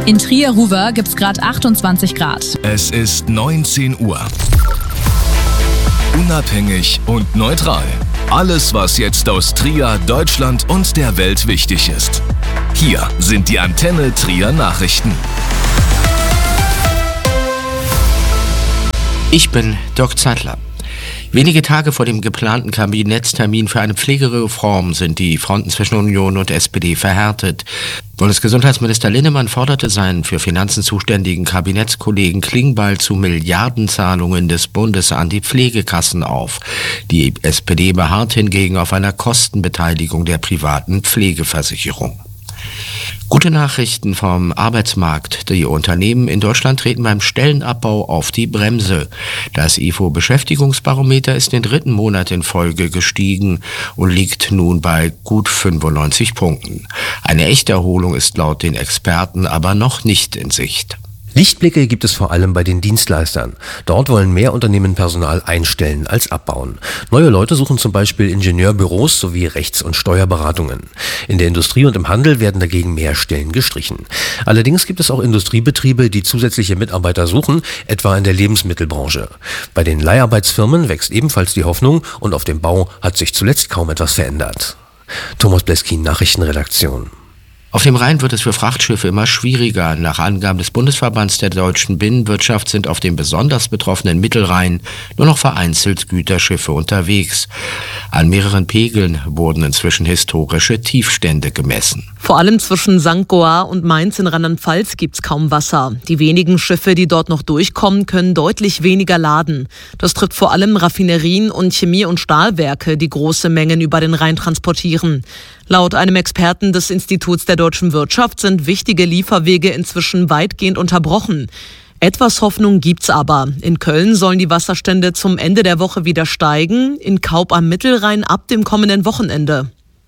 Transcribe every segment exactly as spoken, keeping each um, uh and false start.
In Trier-Ruwer gibt's gerade achtundzwanzig Grad. Es ist neunzehn Uhr. Unabhängig und neutral. Alles, was jetzt aus Trier, Deutschland und der Welt wichtig ist. Hier sind die Antenne Trier Nachrichten. Ich bin Dirk Zeitler. Wenige Tage vor dem geplanten Kabinettstermin für eine Pflegereform sind die Fronten zwischen Union und S P D verhärtet. Bundesgesundheitsminister Linnemann forderte seinen für Finanzen zuständigen Kabinettskollegen Klingbeil zu Milliardenzahlungen des Bundes an die Pflegekassen auf. Die S P D beharrt hingegen auf einer Kostenbeteiligung der privaten Pflegeversicherung. Gute Nachrichten vom Arbeitsmarkt. Die Unternehmen in Deutschland treten beim Stellenabbau auf die Bremse. Das I F O-Beschäftigungsbarometer ist den dritten Monat in Folge gestiegen und liegt nun bei gut fünfundneunzig Punkten. Eine echte Erholung ist laut den Experten aber noch nicht in Sicht. Lichtblicke gibt es vor allem bei den Dienstleistern. Dort wollen mehr Unternehmen Personal einstellen als abbauen. Neue Leute suchen zum Beispiel Ingenieurbüros sowie Rechts- und Steuerberatungen. In der Industrie und im Handel werden dagegen mehr Stellen gestrichen. Allerdings gibt es auch Industriebetriebe, die zusätzliche Mitarbeiter suchen, etwa in der Lebensmittelbranche. Bei den Leiharbeitsfirmen wächst ebenfalls die Hoffnung und auf dem Bau hat sich zuletzt kaum etwas verändert. Thomas Bleskin, Nachrichtenredaktion. Auf dem Rhein wird es für Frachtschiffe immer schwieriger. Nach Angaben des Bundesverbands der deutschen Binnenwirtschaft sind auf dem besonders betroffenen Mittelrhein nur noch vereinzelt Güterschiffe unterwegs. An mehreren Pegeln wurden inzwischen historische Tiefstände gemessen. Vor allem zwischen Sankt Goar und Mainz in Rheinland-Pfalz gibt's kaum Wasser. Die wenigen Schiffe, die dort noch durchkommen, können deutlich weniger laden. Das trifft vor allem Raffinerien und Chemie- und Stahlwerke, die große Mengen über den Rhein transportieren. Laut einem Experten des Instituts der deutschen Wirtschaft sind wichtige Lieferwege inzwischen weitgehend unterbrochen. Etwas Hoffnung gibt's aber. In Köln sollen die Wasserstände zum Ende der Woche wieder steigen, in Kaub am Mittelrhein ab dem kommenden Wochenende.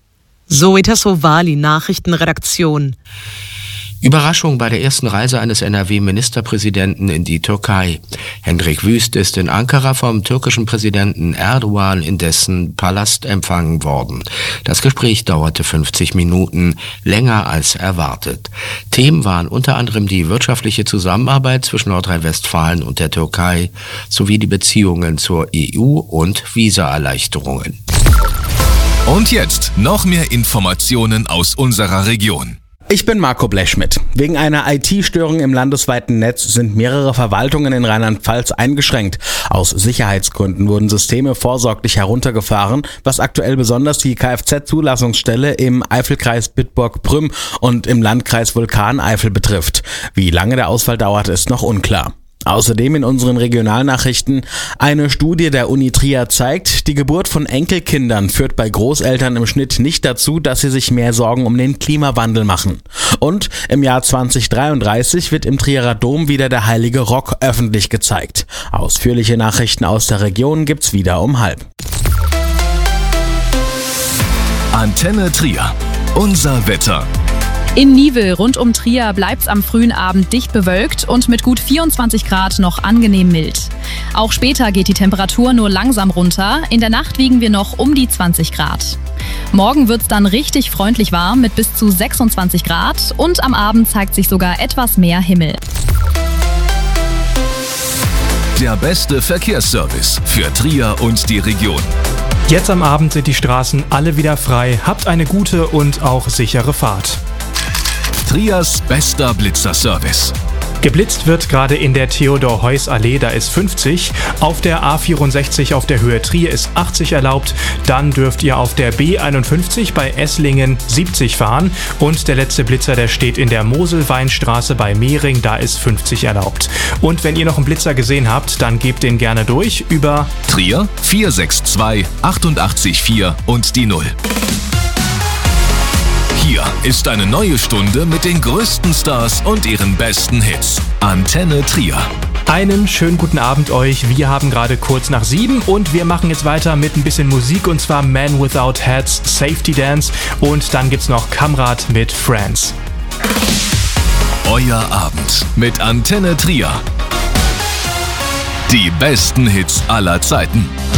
Zoe Tassovali, Nachrichtenredaktion. Überraschung bei der ersten Reise eines N R W-Ministerpräsidenten in die Türkei. Hendrik Wüst ist in Ankara vom türkischen Präsidenten Erdogan in dessen Palast empfangen worden. Das Gespräch dauerte fünfzig Minuten, länger als erwartet. Themen waren unter anderem die wirtschaftliche Zusammenarbeit zwischen Nordrhein-Westfalen und der Türkei sowie die Beziehungen zur E U und Visaerleichterungen. Und jetzt noch mehr Informationen aus unserer Region. Ich bin Marco Blechschmidt. Wegen einer I T-Störung im landesweiten Netz sind mehrere Verwaltungen in Rheinland-Pfalz eingeschränkt. Aus Sicherheitsgründen wurden Systeme vorsorglich heruntergefahren, was aktuell besonders die Kfz-Zulassungsstelle im Eifelkreis Bitburg-Prüm und im Landkreis Vulkaneifel betrifft. Wie lange der Ausfall dauert, ist noch unklar. Außerdem in unseren Regionalnachrichten: Eine Studie der Uni Trier zeigt, die Geburt von Enkelkindern führt bei Großeltern im Schnitt nicht dazu, dass sie sich mehr Sorgen um den Klimawandel machen. Und im Jahr zwanzig dreiunddreißig wird im Trierer Dom wieder der Heilige Rock öffentlich gezeigt. Ausführliche Nachrichten aus der Region gibt's wieder um halb. Antenne Trier. Unser Wetter. In Nivel rund um Trier bleibt's am frühen Abend dicht bewölkt und mit gut vierundzwanzig Grad noch angenehm mild. Auch später geht die Temperatur nur langsam runter. In der Nacht liegen wir noch um die zwanzig Grad. Morgen wird's dann richtig freundlich warm mit bis zu sechsundzwanzig Grad und am Abend zeigt sich sogar etwas mehr Himmel. Der beste Verkehrsservice für Trier und die Region. Jetzt am Abend sind die Straßen alle wieder frei. Habt eine gute und auch sichere Fahrt. Triers bester Blitzerservice. Geblitzt wird gerade in der Theodor-Heuss-Allee, da ist fünfzig. Auf der A vierundsechzig auf der Höhe Trier ist achtzig erlaubt. Dann dürft ihr auf der B einundfünfzig bei Esslingen siebzig fahren. Und der letzte Blitzer, der steht in der Moselweinstraße bei Mehring, da ist fünfzig erlaubt. Und wenn ihr noch einen Blitzer gesehen habt, dann gebt den gerne durch über Trier vier sechs zwei achtundachtzig vier und die null. Hier ist eine neue Stunde mit den größten Stars und ihren besten Hits. Antenne Trier. Einen schönen guten Abend euch. Wir haben gerade kurz nach sieben und wir machen jetzt weiter mit ein bisschen Musik, und zwar Man Without Hats, Safety Dance, und dann gibt's noch Kamrat mit Friends. Euer Abend mit Antenne Trier. Die besten Hits aller Zeiten.